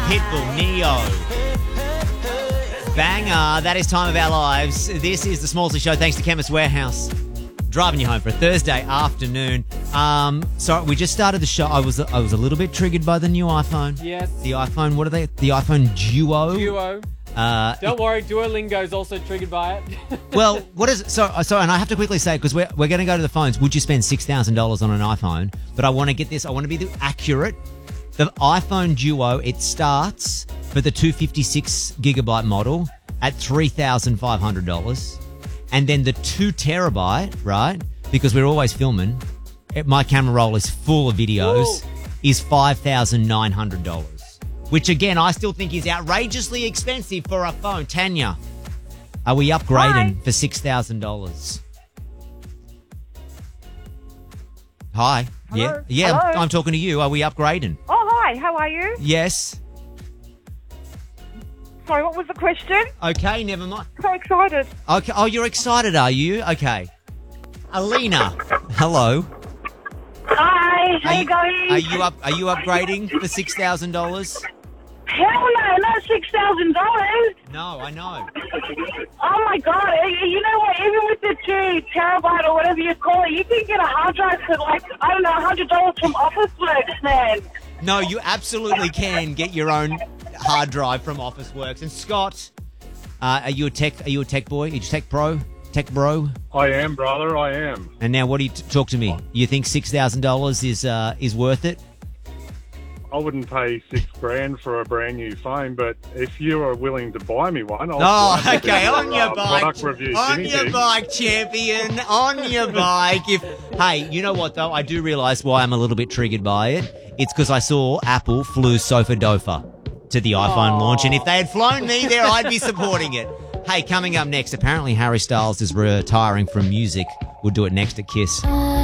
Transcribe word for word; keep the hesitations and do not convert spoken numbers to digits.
Pitbull, Neo. Banger. That is Time of Our Lives. This is the Smallsy Show thanks to Chemist Warehouse. Driving you home for a Thursday afternoon. Um, sorry, we just started the show. I was I was a little bit triggered by the new iPhone. Yes. The iPhone, what are they? The iPhone Duo. Duo. Uh, Don't worry, Duolingo's also triggered by it. well, what is it? So, so, and I have to quickly say, because we're, we're going to go to the phones, would you spend six thousand dollars on an iPhone? But I want to get this, I want to be accurate. The iPhone Duo, it starts for the two fifty-six gigabyte model at three thousand five hundred dollars. And then the two terabyte, right, because we're always filming, it, my camera roll is full of videos, Whoa. is five thousand nine hundred dollars. Which, again, I still think is outrageously expensive for a phone. Tanya, are we upgrading Hi. for six thousand dollars? Hi. Hello? Yeah, yeah. Hello? I'm talking to you. Are we upgrading? Oh, hi. How are you? Yes. Sorry, what was the question? Okay, never mind. So excited. Okay. Oh, you're excited, are you? Okay. Alina, hello. Hi. How Are you you, going? are you up? Are you upgrading for six thousand dollars? Hell no, not six thousand dollars. No, I know. Oh my god! You know what? Even with the two terabyte or whatever you call it, you can get a hard drive for like I don't know, a hundred dollars from Officeworks, man. No, you absolutely can get your own hard drive from Officeworks. And Scott, uh, are you a tech? Are you a tech boy? Are you tech pro? Tech bro? I am, brother. I am. And now, what do you t- talk to me? You think six thousand dollars is uh, is worth it? I wouldn't pay six grand for a brand new phone, but if you are willing to buy me one, I'll oh, gladly okay, do on a, your uh, bike, product review on guinea your pig. bike, champion, on your bike. If hey, you know what though? I do realise why I'm a little bit triggered by it. It's because I saw Apple flew Sofa Dofa to the iPhone Aww. launch, and if they had flown me there, I'd be supporting it. Hey, coming up next, apparently Harry Styles is retiring from music. We'll do it next at Kiss.